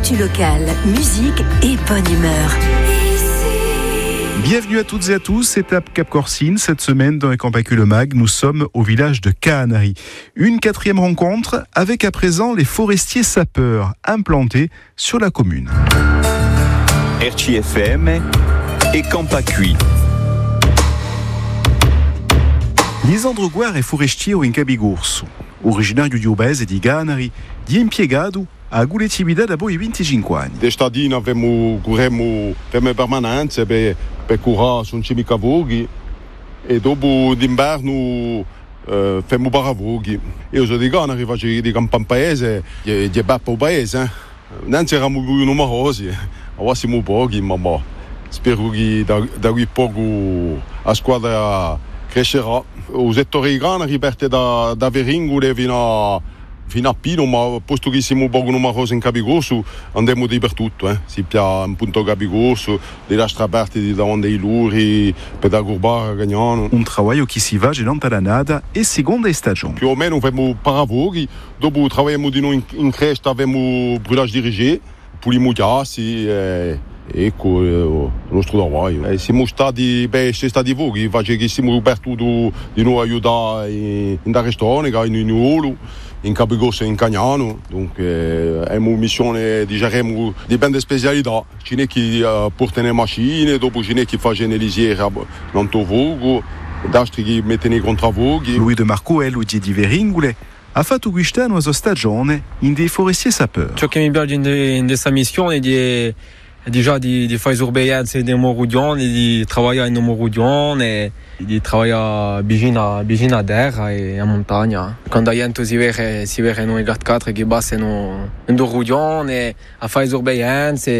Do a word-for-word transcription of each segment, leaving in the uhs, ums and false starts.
L'actu locale, musique et bonne humeur. Bienvenue à toutes et à tous, étape Cap Corcine. Cette semaine dans les Campacu Le Mag, nous sommes au village de Caanari. Une quatrième rencontre avec à présent les forestiers sapeurs implantés sur la commune. R C F M et Campacu. Lisandro Guerra è forestiero in Cabigorso, originario di Obese di Caanari, di impiegato a collettività da poi venticinque anni. D'estate abbiamo corremo per permanenze per, per curare sono mica voghi e dopo d'inverno eh, facciamo paravoghi. Io sono di Caanari, faccio di campan paese, di, di Beppo paese. Non siamo numerosi, ora siamo pochi, ma boh, spero che da, da qui poco la squadra crescerà. O settore di Caanari parte da, da Veringole fino a fino a Pino, ma posto che siamo poco numerosi in Cabigorso andiamo dappertutto, eh. Si piace un punto Cabigorso, le lastre aperte di davanti ai luri, per da Gurbara, Gagnano. Un lavoro che si va gelante alla nada e seconda stagione. Più o meno facciamo paravoghi, dopo lavoriamo di noi in, in cresta, abbiamo brulage dirigé, puliamo gli assi, eh, ecco eh, il nostro lavoro. Eh, siamo stati, beh, siamo stati voghi, faccio che siamo aperti di noi aiutare in, in da ristorante, in Nuolo, in Cabigorso e in Cagnano, dunque eh, è una missione di geremo di belle specialità. Ce n'è chi uh, porta le macchine, dopo ce n'è chi fa le lisiere non to vogo, d'altri che mettono i contravoghi. Lui de Marco e lui di Veringole ha fatto quest'anno la sua stagione in dei forestieri sapeurs. Ciò che mi piace in questa missione è di déjà di, di fare sorveglianza dei morudioni, di lavorare in morudioni, di lavorare vicino, vicino a terra e a montagna. Quando la gente si vede, si vede noi quattro che passano in morudioni a fare sorveglianza,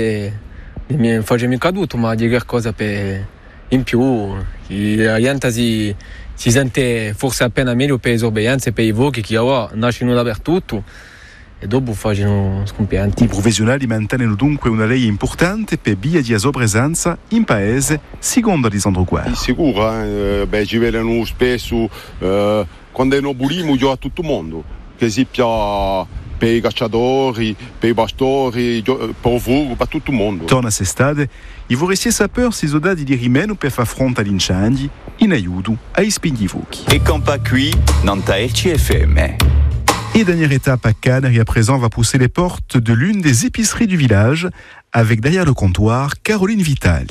non faccio mica caduto, ma di qualcosa per in più. La gente si, si sente forse appena meglio per le sorveglianze, per i voghi che ora nascono dappertutto. E dopo facciano scompianti. I professionali mantengono dunque una lei importante per via di sua presenza in paese, secondo Lisandro Guerra. Sicuro, eh? Beh, ci vedono spesso, eh, quando noi bulimo, io a tutto il mondo, che si piace per i cacciatori, per i pastori, per il fuoco, per tutto il mondo. Torna a s'estate, i forestieri sapeurs si sono dati di rimeno per far fronte agli incendi in aiuto ai spigni fuochi. E Campacu, Nanta R C F M. Et dernière étape à Caanari à présent va pousser les portes de l'une des épiceries du village avec derrière le comptoir Caroline Vitali.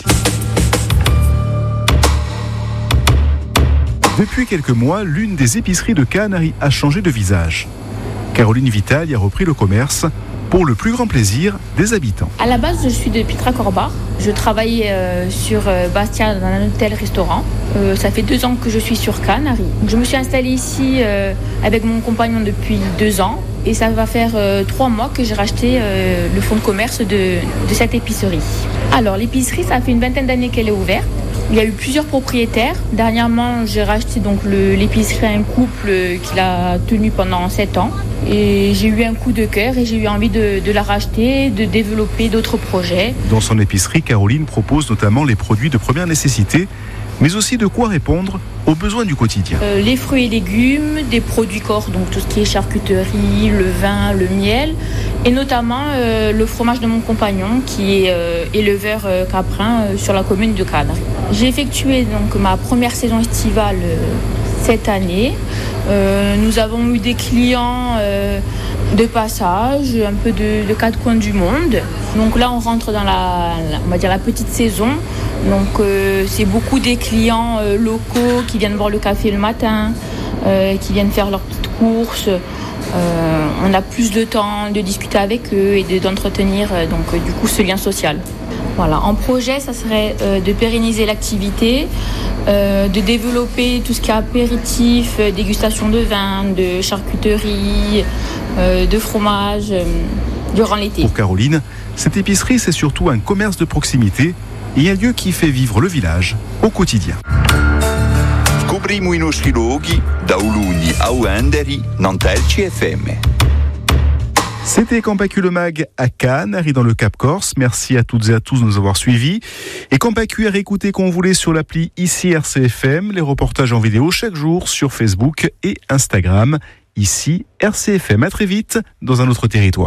Depuis quelques mois, l'une des épiceries de Caanari a changé de visage. Caroline Vitali a repris le commerce pour le plus grand plaisir des habitants. À la base, je suis de Pitra-Corba. Je travaille euh, sur euh, Bastia dans un hôtel-restaurant. Euh, ça fait deux ans que je suis sur Caanari. Je me suis installée ici euh, avec mon compagnon depuis deux ans. Et ça va faire euh, trois mois que j'ai racheté euh, le fonds de commerce de, de cette épicerie. Alors, l'épicerie, ça fait une vingtaine d'années qu'elle est ouverte. Il y a eu plusieurs propriétaires. Dernièrement, j'ai racheté donc le, l'épicerie à un couple qui l'a tenue pendant sept ans. Et j'ai eu un coup de cœur et j'ai eu envie de, de la racheter, de développer d'autres projets. Dans son épicerie, Caroline propose notamment les produits de première nécessité, mais aussi de quoi répondre aux besoins du quotidien. Euh, les fruits et légumes, des produits corps, donc tout ce qui est charcuterie, le vin, le miel, et notamment euh, le fromage de mon compagnon qui est euh, éleveur euh, caprin euh, sur la commune de Caanari. J'ai effectué donc ma première saison estivale euh, cette année. Euh, nous avons eu des clients euh, de passage, un peu de, de quatre coins du monde. Donc là, on rentre dans la, la, on va dire la petite saison. Donc euh, c'est beaucoup des clients euh, locaux qui viennent boire le café le matin, euh, qui viennent faire leurs petites courses. Euh, on a plus de temps de discuter avec eux et de, d'entretenir euh, donc euh, du coup ce lien social. Voilà. En projet, ça serait euh, de pérenniser l'activité, euh, de développer tout ce qui est apéritif, euh, dégustation de vin, de charcuterie, euh, de fromage euh, durant l'été. Pour Caroline, cette épicerie, c'est surtout un commerce de proximité et un lieu qui fait vivre le village au quotidien. Scopriamo i nostri luoghi da Uluni a Uenderi, Nanta R C F M. C'était Campacu Le Mag à Caanari dans le Cap Corse. Merci à toutes et à tous de nous avoir suivis. Et Campacu à réécouter quand vous voulez sur l'appli ici R C F M, les reportages en vidéo chaque jour sur Facebook et Instagram. Ici R C F M. À très vite dans un autre territoire.